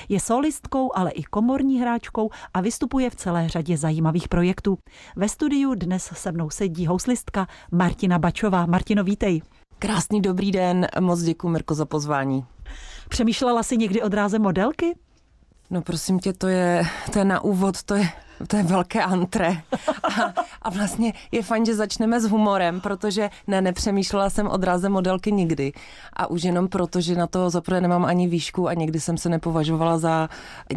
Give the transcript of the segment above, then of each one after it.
Je solistkou, ale i komorní hráčkou a vystupuje v celé řadě zajímavých projektů. Ve studiu dnes se mnou sedí houslistka Martina Bačová. Martino, vítej. Krásný dobrý den, moc děkuji, Mirko, za pozvání. Přemýšlela jsi někdy o dráze modelky? No prosím tě, to je na úvod, to je velké antré. A vlastně je fajn, že začneme s humorem, protože nepřemýšlela jsem o dráze modelky nikdy. A už jenom proto, že na to zaprvé nemám ani výšku a nikdy jsem se nepovažovala za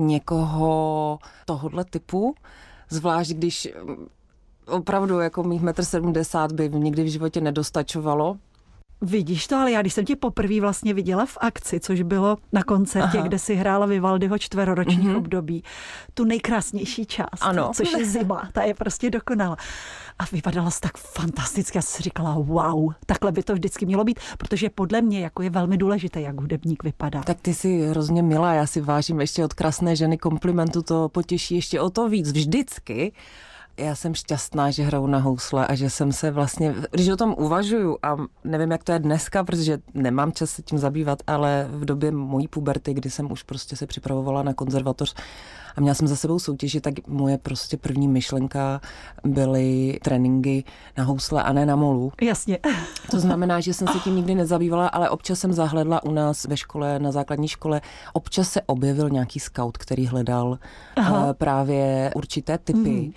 někoho tohodle typu. Zvlášť, když opravdu jako mých 1,70 m by nikdy v životě nedostačovalo. Vidíš to, ale já když jsem tě poprvé vlastně viděla v akci, což bylo na koncertě, kde si hrála Vivaldiho 4ročních období, tu nejkrásnější část, ano. Což je zima, ta je prostě dokonalá. A vypadala jsi tak fantasticky, já jsem si říkala, wow, takhle by to vždycky mělo být, protože podle mě jako je velmi důležité, jak hudebník vypadá. Tak ty jsi hrozně milá, já si vážím ještě od krásné ženy komplimentu, to potěší ještě o to víc, vždycky. Já jsem šťastná, že hraju na housle a že jsem se vlastně, když o tom uvažuju a nevím, jak to je dneska, protože nemám čas se tím zabývat, ale v době mojí puberty, kdy jsem už prostě se připravovala na konzervatoř a měla jsem za sebou soutěži, tak moje prostě první myšlenka byly tréninky na housle a ne na molu. Jasně. To znamená, že jsem se tím nikdy nezabývala, ale občas jsem zahledla u nás ve škole, na základní škole, občas se objevil nějaký scout, který hledal právě určité typy.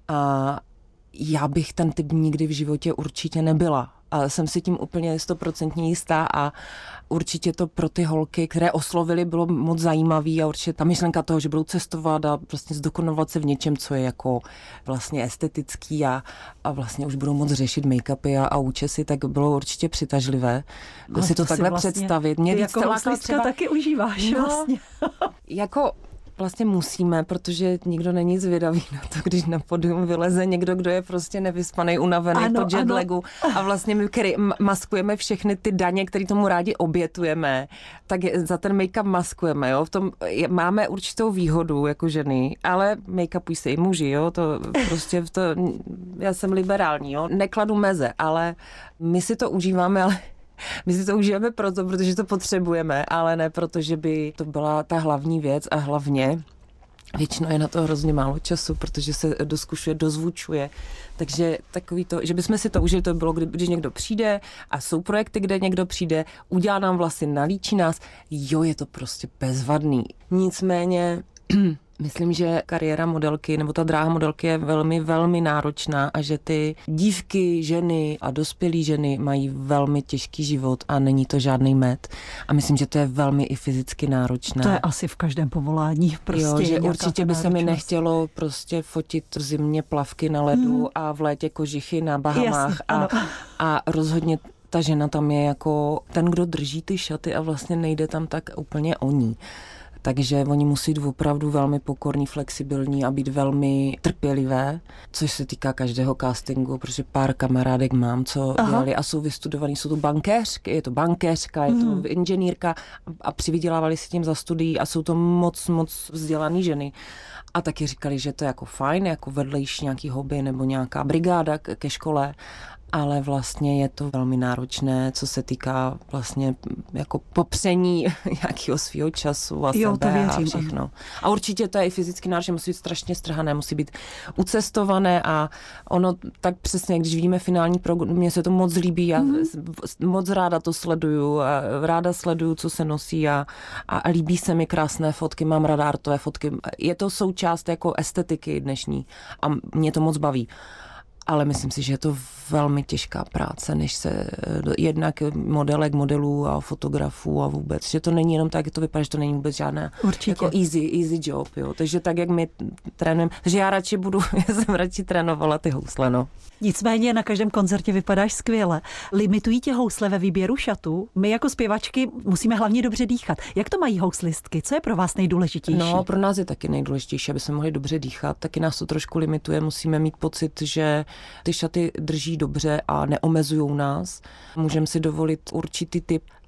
A já bych ten typ nikdy v životě určitě nebyla. A jsem si tím úplně 100% jistá a určitě to pro ty holky, které oslovily, bylo moc zajímavý a určitě ta myšlenka toho, že budou cestovat a vlastně zdokonalovat se v něčem, co je jako vlastně estetický a vlastně už budou moc řešit make-upy a účesy, tak bylo určitě přitažlivé si to takhle vlastně představit. Mě jako houslistka taky užíváš vlastně. Jako vlastně musíme, protože nikdo není zvědavý na to, když na pódium vyleze někdo, kdo je prostě nevyspanej, unavený po jetlagu a vlastně my maskujeme všechny ty daně, které tomu rádi obětujeme, tak za ten make-up maskujeme, jo. V tom máme určitou výhodu jako ženy, ale make-upují se i muži, jo. To prostě já jsem liberální, jo. Nekladu meze, ale my si to užíváme, my si to užijeme proto, protože to potřebujeme, ale ne proto, že by to byla ta hlavní věc a hlavně většinou je na to hrozně málo času, protože se dozkušuje, dozvučuje. Takže takový to, že bychom si to užili, to bylo, když někdo přijde a jsou projekty, kde někdo přijde, udělá nám vlasy, nalíčí nás, jo, je to prostě bezvadný. Nicméně myslím, že kariéra modelky nebo ta dráha modelky je velmi, velmi náročná a že ty dívky, ženy a dospělé ženy mají velmi těžký život a není to žádný med. A myslím, že to je velmi i fyzicky náročné. To je asi v každém povolání. Prostě jo, že určitě by se mi nechtělo prostě fotit v zimě plavky na ledu a v létě kožichy na Bahamách. Jasně, a rozhodně ta žena tam je jako ten, kdo drží ty šaty a vlastně nejde tam tak úplně o ní. Takže oni musí být opravdu velmi pokorní, flexibilní a být velmi trpělivé, což se týká každého castingu, protože pár kamarádek mám, co dělali a jsou vystudovaní, jsou to bankéřky, je to bankéřka, je to inženýrka a přivydělávali si tím za studií a jsou to moc vzdělaný ženy. A taky říkali, že to je jako fajn, jako vedlejší nějaký hobby nebo nějaká brigáda ke škole, ale vlastně je to velmi náročné, co se týká vlastně jako popření nějakého svého času a sebe a všechno. A určitě to je i fyzicky náročné, musí být strašně strhané, musí být ucestované a ono tak přesně, když vidíme finální program, mně se to moc líbí, já moc ráda to sleduju a ráda sleduju, co se nosí a líbí se mi krásné fotky, mám ráda artové fotky. Je to součást jako estetiky dnešní a mě to moc baví. Ale myslím si, že je to velmi těžká práce, než se jednak modelů a fotografů a vůbec, že to není jenom tak, jak to vypadá, že to není vůbec žádná jako easy job, jo. Takže tak, jak my trénujeme, takže já jsem radši trénovala ty housle, no. Nicméně na každém koncertě vypadáš skvěle. Limitují tě housle ve výběru šatů? My jako zpěvačky musíme hlavně dobře dýchat. Jak to mají houslistky? Co je pro vás nejdůležitější? No, pro nás je taky nejdůležitější, aby jsme mohli dobře dýchat. Taky nás to trošku limituje. Musíme mít pocit, že ty šaty drží dobře a neomezujou nás. Můžeme si dovolit určitý typ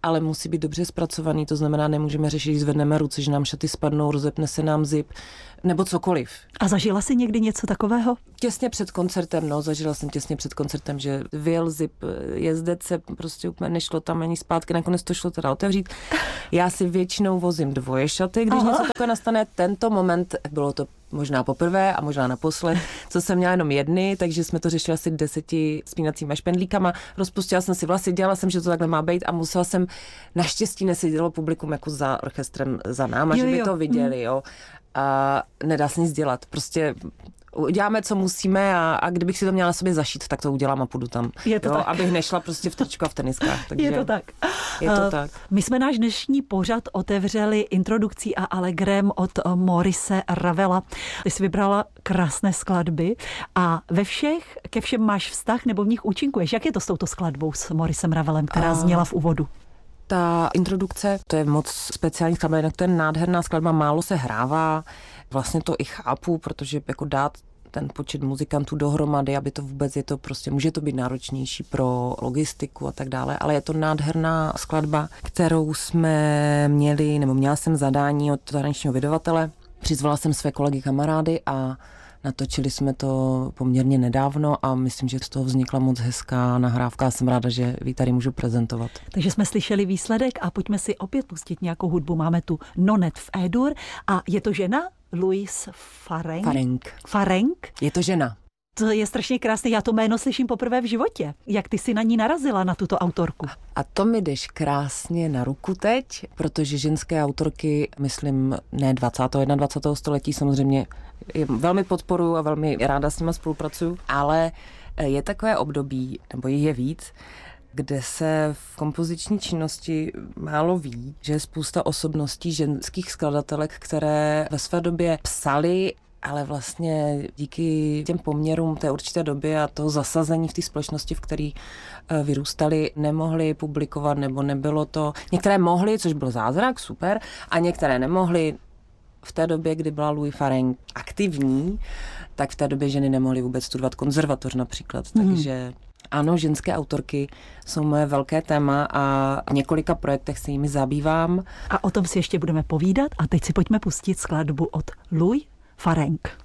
ale musí být dobře zpracovaný, to znamená, nemůžeme řešit, když zvedneme ruce, že nám šaty spadnou, rozepne se nám zip, nebo cokoliv. A zažila jsi někdy něco takového? Těsně před koncertem, zažila jsem těsně před koncertem, že vyjel zip, jezdec se prostě úplně nešlo tam ani zpátky, nakonec to šlo teda otevřít. Já si většinou vozím dvoje šaty, když něco takové nastane. Tento moment, bylo to možná poprvé a možná naposled, co jsem měla jenom jedny, takže jsme to řešili asi 10 spínacíma špendlíkama. Rozpustila jsem si vlasy, dělala jsem, že to takhle má být a musela jsem, naštěstí nesedělo publikum jako za orchestrem za náma, že by to viděli, jo. A nedá se nic dělat. Prostě uděláme, co musíme a kdybych si to měla na sobě zašít, tak to udělám a půjdu tam. Je to tak. Abych nešla prostě v tričku a v teniskách. Takže je to tak. Je to tak. My jsme náš dnešní pořad otevřeli introdukcí a Allegrem od Maurice Ravela. Ty jsi vybrala krásné skladby a ke všem máš vztah nebo v nich účinkuješ. Jak je to s touto skladbou s Mauricem Ravelem, která zněla v úvodu? Ta introdukce, to je moc speciální skladba, jinak to je nádherná skladba, málo se hrává, vlastně to i chápu, protože jako dát ten počet muzikantů dohromady, aby to vůbec je to prostě, může to být náročnější pro logistiku a tak dále, ale je to nádherná skladba, kterou jsme měli, nebo měla jsem zadání od zahraničního vydavatele, přizvala jsem své kolegy kamarády a natočili jsme to poměrně nedávno a myslím, že z toho vznikla moc hezká nahrávka a jsem ráda, že ji tady můžu prezentovat. Takže jsme slyšeli výsledek a pojďme si opět pustit nějakou hudbu. Máme tu Nonet v E-dur a je to žena? Louise Farenc? Je to žena. To je strašně krásné, já to jméno slyším poprvé v životě. Jak ty jsi na ní narazila, na tuto autorku? A to mi jdeš krásně na ruku teď, protože ženské autorky, myslím, ne 20. 21. století samozřejmě velmi podporuju a velmi ráda s nimi spolupracuju, ale je takové období, nebo je víc, kde se v kompoziční činnosti málo ví, že je spousta osobností ženských skladatelek, které ve své době psaly, ale vlastně díky těm poměrům té určité doby a toho zasazení v té společnosti, v které vyrůstaly, nemohly publikovat, nebo nebylo to. Některé mohly, což byl zázrak, super, a některé nemohly. V té době, kdy byla Louise Farenc aktivní, tak v té době ženy nemohly vůbec studovat konzervatoř například, takže ano, ženské autorky jsou moje velké téma a v několika projektech se jimi zabývám. A o tom si ještě budeme povídat a teď si pojďme pustit skladbu od Louise Farenc.